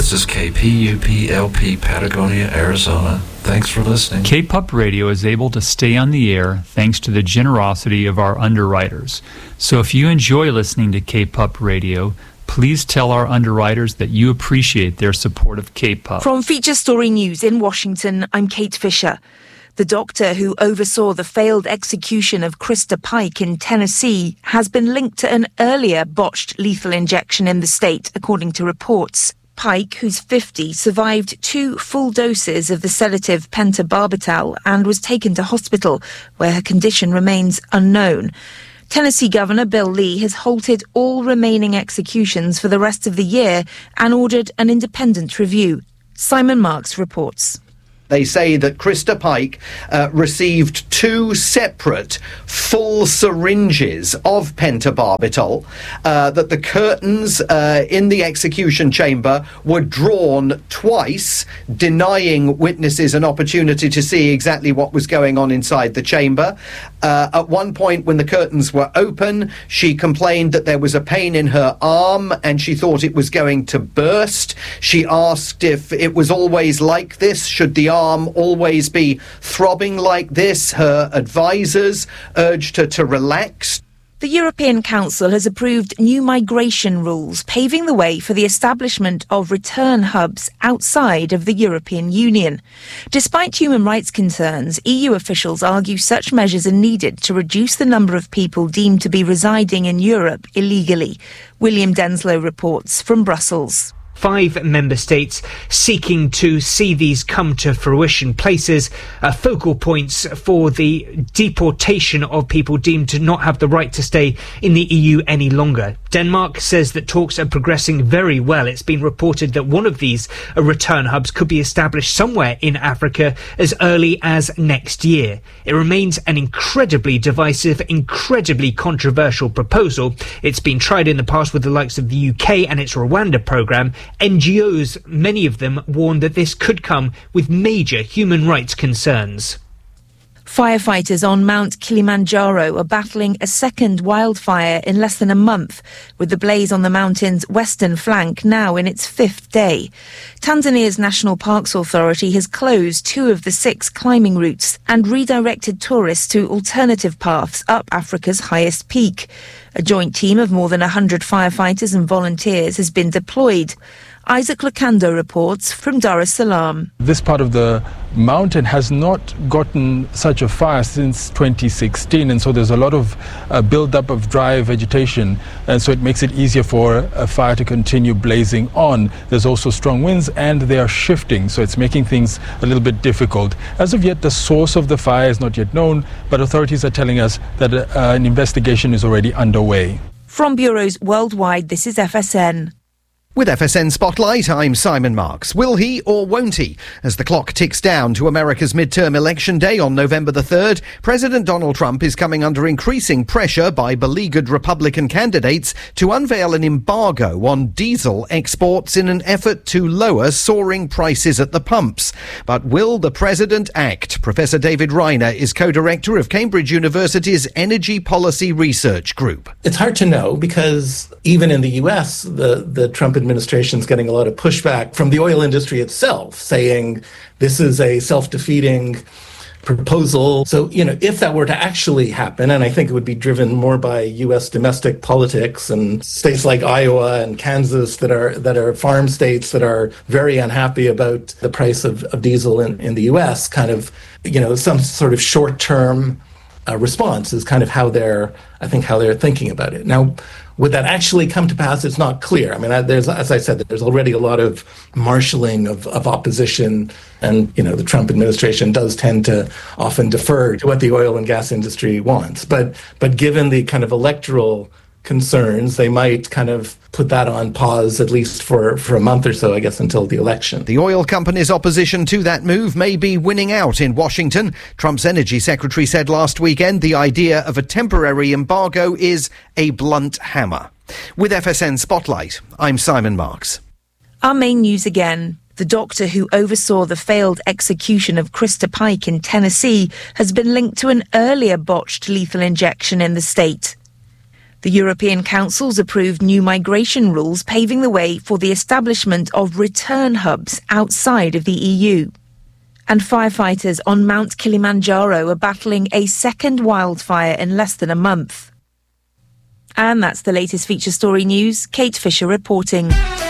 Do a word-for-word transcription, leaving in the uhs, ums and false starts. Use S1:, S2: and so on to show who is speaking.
S1: This is K P U P L P Patagonia, Arizona. Thanks for listening.
S2: K-Pup Radio is able to stay on the air thanks to the generosity of our underwriters. So if you enjoy listening to K-Pup Radio, please tell our underwriters that you appreciate their support of K-Pup.
S3: From Feature Story News in Washington, I'm Kate Fisher. The doctor who oversaw the failed execution of Krista Pike in Tennessee has been linked to an earlier botched lethal injection in the state, according to reports. Pike, who's fifty, survived two full doses of the sedative pentobarbital and was taken to hospital, where her condition remains unknown. Tennessee Governor Bill Lee has halted all remaining executions for the rest of the year and ordered an independent review. Simon Marks reports.
S4: They say that Krista Pike uh, received two separate full syringes of pentobarbital, uh, that the curtains uh, in the execution chamber were drawn twice, denying witnesses an opportunity to see exactly what was going on inside the chamber. Uh, at one point, when the curtains were open, she complained that there was a pain in her arm and she thought it was going to burst. She asked if it was always like this, should the arm always be throbbing like this. Her advisors urged her to relax.
S3: The European Council has approved new migration rules, paving the way for the establishment of return hubs outside of the European Union. Despite human rights concerns, E U officials argue such measures are needed to reduce the number of people deemed to be residing in Europe illegally. William Denslow reports from Brussels.
S5: Five member states seeking to see these come to fruition, places uh, focal points for the deportation of people deemed to not have the right to stay in the E U any longer. Denmark says that talks are progressing very well. It's been reported that one of these uh, return hubs could be established somewhere in Africa as early as next year. It remains an incredibly divisive, incredibly controversial proposal. It's been tried in the past with the likes of the U K and its Rwanda programme. N G Os, many of them, warn that this could come with major human rights concerns.
S3: Firefighters on Mount Kilimanjaro are battling a second wildfire in less than a month, with the blaze on the mountain's western flank now in its fifth day. Tanzania's National Parks Authority has closed two of the six climbing routes and redirected tourists to alternative paths up Africa's highest peak. A joint team of more than one hundred firefighters and volunteers has been deployed. Isaac Lukando reports from Dar es Salaam.
S6: This part of the mountain has not gotten such a fire since twenty sixteen, and so there's a lot of uh, build-up of dry vegetation, and so it makes it easier for a fire to continue blazing on. There's also strong winds, and they are shifting, so it's making things a little bit difficult. As of yet, the source of the fire is not yet known, but authorities are telling us that uh, an investigation is already underway.
S3: From bureaus worldwide, this is F S N.
S4: With F S N Spotlight, I'm Simon Marks. Will he or won't he? As the clock ticks down to America's midterm election day on November the third, President Donald Trump is coming under increasing pressure by beleaguered Republican candidates to unveil an embargo on diesel exports in an effort to lower soaring prices at the pumps. But will the president act? Professor David Reiner is co-director of Cambridge University's Energy Policy Research Group.
S7: It's hard to know because even in the U S, the, the Trump administration is getting a lot of pushback from the oil industry itself, saying this is a self-defeating proposal. So, you know, if that were to actually happen, and I think it would be driven more by U S domestic politics and states like Iowa and Kansas that are that are farm states that are very unhappy about the price of, of diesel in, in the U S, kind of, you know, some sort of short-term uh, response is kind of how they're, I think, how they're thinking about it. Now, would that actually come to pass? It's not clear. I mean, there's, as I said, there's already a lot of marshalling of, of opposition, and, you know, the Trump administration does tend to often defer to what the oil and gas industry wants. But, but given the kind of electoral concerns, they might kind of put that on pause, at least for, for a month or so, I guess, until the election.
S4: The oil company's opposition to that move may be winning out in Washington. Trump's energy secretary said last weekend the idea of a temporary embargo is a blunt hammer. With F S N Spotlight, I'm Simon Marks.
S3: Our main news again. The doctor who oversaw the failed execution of Krista Pike in Tennessee has been linked to an earlier botched lethal injection in the state. The European Council's approved new migration rules, paving the way for the establishment of return hubs outside of the E U. And firefighters on Mount Kilimanjaro are battling a second wildfire in less than a month. And that's the latest feature story news. Kate Fisher reporting.